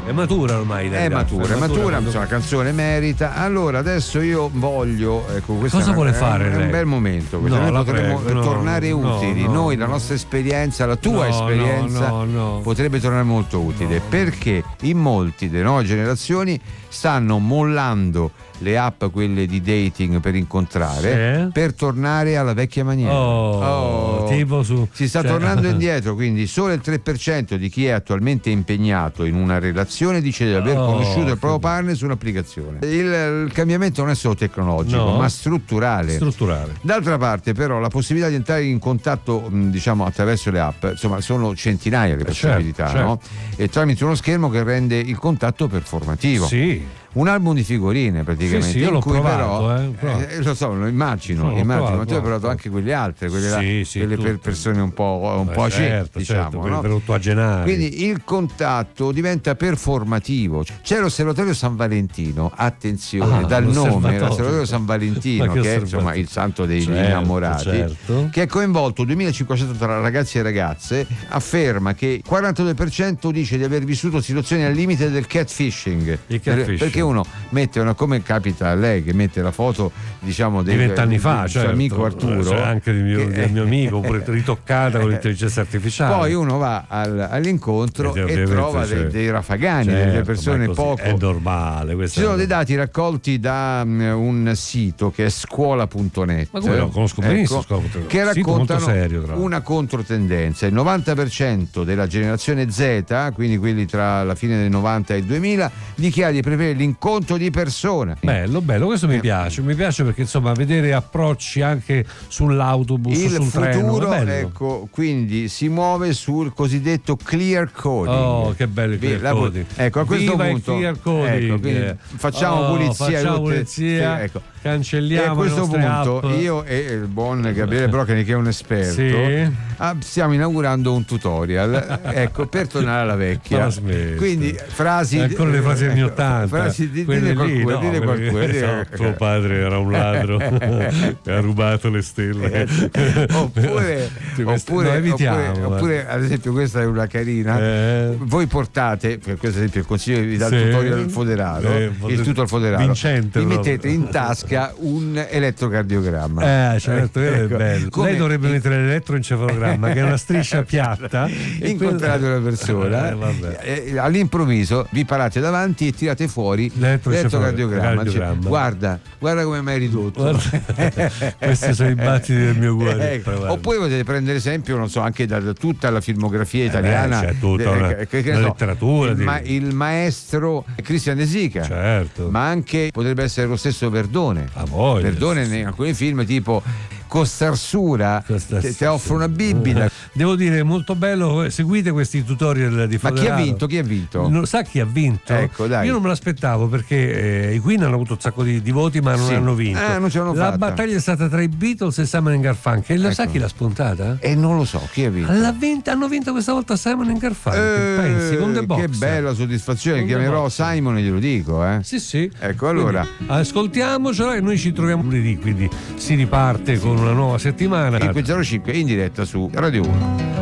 È matura ormai. È matura, insomma, la canzone merita. Allora adesso io voglio, ecco, questo cosa vuole fare? È un bel momento, questo. Noi potremmo tornare utili. Noi, la nostra esperienza, la tua esperienza potrebbe tornare molto utile, perché in molti delle nuove generazioni stanno mollando le app, quelle di dating per incontrare, per tornare alla vecchia maniera. Tipo si sta tornando indietro, quindi solo il 3% di chi è attualmente impegnato in una relazione dice di aver conosciuto il proprio partner su un'applicazione. Il cambiamento non è solo tecnologico, ma strutturale. D'altra parte però la possibilità di entrare in contatto, diciamo, attraverso le app, insomma, sono centinaia le possibilità, no? E tramite uno schermo che rende il contatto performativo. Un album di figurine praticamente, io l'ho in cui provato, lo so, lo immagino, ma tu hai provato anche quelle altre, quelle per persone un po' acete, diciamo, no? Per ottogenari. Quindi il contatto diventa performativo. C'è l'Osservatorio San Valentino, attenzione, dal nome, l'Osservatorio San Valentino, che è insomma il santo degli innamorati, che ha coinvolto 2500 tra ragazzi e ragazze, afferma che il 42% dice di aver vissuto situazioni al limite del catfishing. Perché uno mette come capita a lei, che mette la foto, diciamo, di 20 anni fa, del suo amico Arturo, anche del mio amico, pure ritoccata con l'intelligenza artificiale. Poi uno va all'incontro e trova dei rafagani, delle persone poco. È normale. Ci sono dei dati raccolti da un sito che è scuola.net. Ma come lo conosco benissimo, che raccontano una controtendenza. Il 90% della generazione Z, quindi quelli tra la fine del 90 e il 2000, dichiara di preferire l'incontro di persona. Bello, questo mi piace perché insomma vedere approcci anche sull'autobus, sul treno. Il futuro, ecco, quindi si muove sul cosiddetto clear coding. Che bello il clear coding. Ecco, a questo punto il clear coding. Ecco, facciamo pulizia, ecco. Cancelliamo. E a questo punto app. Io e il buon Gabriele Broccani, che è un esperto, stiamo inaugurando un tutorial, ecco, per tornare alla vecchia. Quindi frasi, ancora le frasi anni 80, dille qualcuno. Tuo padre era un ladro e ha rubato le stelle. oppure ad esempio, questa è una carina. Voi portate, per questo esempio, il consiglio vi dà il tutorial al Foderaro, il tutto al Foderaro, vincente, vi mettete in tasca un elettrocardiogramma. Certo, è bello. Lei dovrebbe mettere l'elettroencefalogramma, che è una striscia piatta. Incontrate una persona, all'improvviso vi parate davanti e tirate fuori l'elettrocardiogramma. Guarda come mi hai ridotto. Questi sono i battiti del mio cuore. Oppure potete prendere esempio, non so, anche da tutta la filmografia italiana, c'è tutta una letteratura. Il maestro Christian De Sica, certo. Ma anche potrebbe essere lo stesso Verdone. Verdone in alcuni film tipo Costarsura ti offre una bibita. Devo dire, molto bello, seguite questi tutorial di Foderaro. Ma chi ha vinto? Sa chi ha vinto? Ecco, dai. Io non me l'aspettavo, perché i Queen hanno avuto un sacco di voti, ma non hanno vinto. Non ce l'hanno la fatta. battaglia è stata tra i Beatles e Simon & Garfunkel. Lo sa chi l'ha spuntata? Non lo so, chi ha vinto? Hanno vinto questa volta Simon & Garfunkel. Pensi, con The Box. Che bella soddisfazione, chiamerò Simon e glielo dico. Sì. Ecco, allora quindi, ascoltiamocela e noi ci troviamo lunedì, quindi si riparte con una nuova settimana. 505 in diretta su Radio 1.